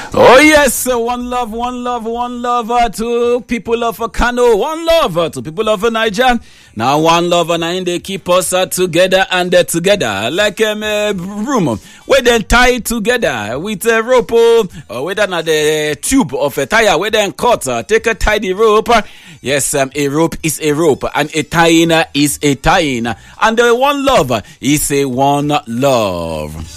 Oh yes, one love to people of Kano, one love to people of Niger. Now one love and they keep us together and together like a room where they tie together with a rope or whether not the tube of a tire where they cut take a tie the rope. Yes, a rope is a rope and a tying is a tying, and the one love is a one love.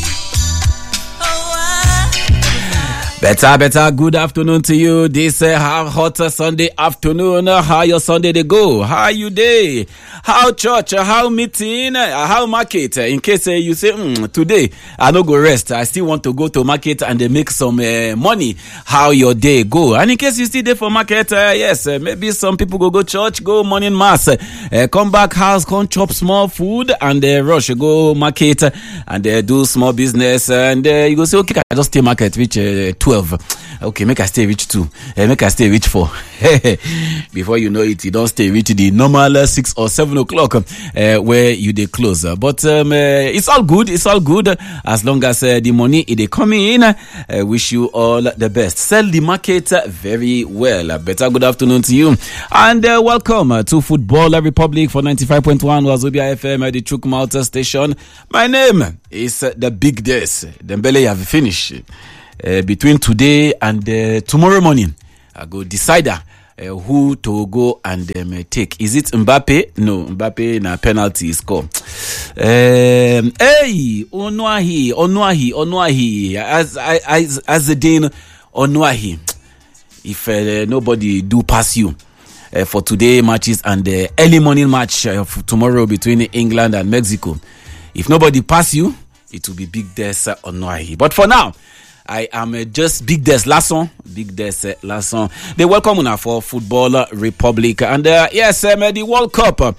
Better, good afternoon to you. This hot Sunday afternoon. How your Sunday they go? How you day? How church? How meeting? How market? In case you say, today I no go rest. I still want to go to market and they make some money. How your day go? And in case you still there for market, yes, maybe some people go church, go morning mass, come back house, come chop small food and rush, go market and do small business. And you go say, okay, I just stay market, reach 12. Okay, make I stay reach 2. Make I stay reach 4. Before you know it, you don't stay reach the normal 6 or 7 o'clock where you they close. But it's all good. It's all good as long as the money they come in. Wish you all the best. Sell the market very well. Better good afternoon to you and welcome to Football Republic for 95.1 Wazobia FM at the Chukwumauta station. My name is the Big Des. Dembele have finished. Between today and tomorrow morning, I go decide who to go and take. Is it Mbappe? No, Mbappe na penalty score. Hey, Onuahi. As the Dane Onuahi. If nobody do pass you for today matches and the early morning match tomorrow between England and Mexico, if nobody pass you, it will be Big Des Onuahi. But for now, I am just Big Des Lasson. They welcome una for Football Republic. And yes, the World Cup.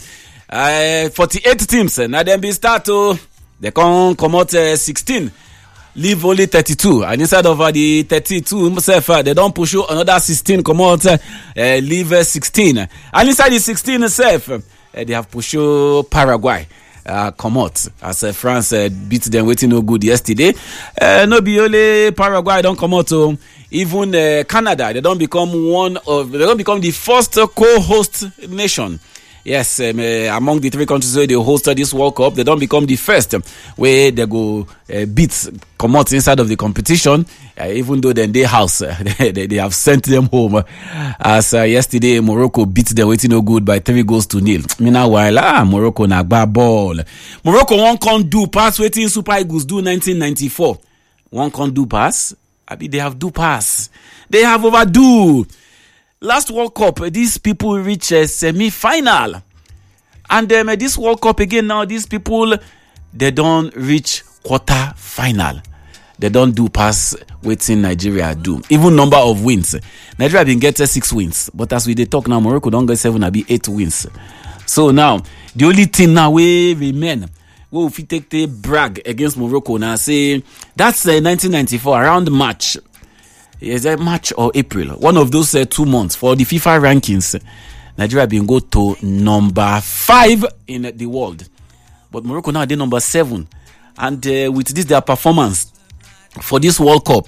48 teams. Now them be start to, they come out 16. Leave only 32. And inside of the 32, they don't push you another 16. Come out, leave 16. And inside the 16 they have pushed you Paraguay. Come out as France beat them waiting no good yesterday. No be only Paraguay don't come out to even Canada. They don't become the first co-host nation. Yes, among the 3 countries where they hosted this World Cup, they don't become the first where they go come out inside of the competition. Even though then they house, they have sent them home. As yesterday, Morocco beat them waiting no good by 3-0. Meanwhile, Morocco na bad ball. Morocco one can't do pass waiting Super Eagles do 1994. One can't do pass. I mean, they have do pass. They have overdo. Last World Cup, these people reach a semi-final. And this World Cup again now, these people, they don't reach quarter-final. They don't do pass waiting Nigeria do. Even number of wins. Nigeria been get 6 wins. But as we talk now, Morocco don't get 7, be 8 wins. So now, the only thing now we remain, we if we take the brag against Morocco now, say, that's 1994, around March. Is that March or April? One of those 2 months for the FIFA rankings. Nigeria been go to number 5 in the world. But Morocco now they number 7. And with this their performance for this World Cup,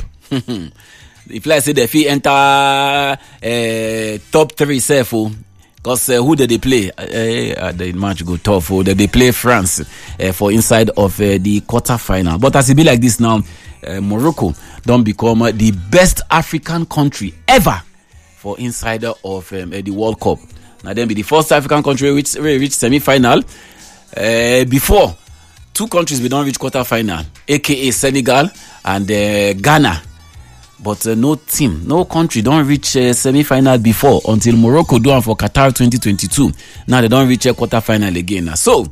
if I say they feel enter top 3 self, because who did they play? The match go tough. They play France for inside of the quarterfinal. But as it be like this now, Morocco don't become the best African country ever for inside of the World Cup. Now then be the first African country which reach semi-final. Before 2 countries we don't reach quarter-final, aka Senegal and Ghana. But no country don't reach semi-final before until Morocco do one for Qatar 2022. Now they don't reach a quarter-final again. So,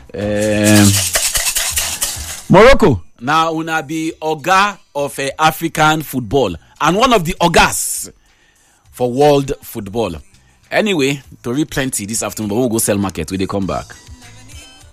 Morocco, now una be Oga of African football and one of the Ogas for world football. Anyway, to read plenty this afternoon, but we'll go sell market when they come back.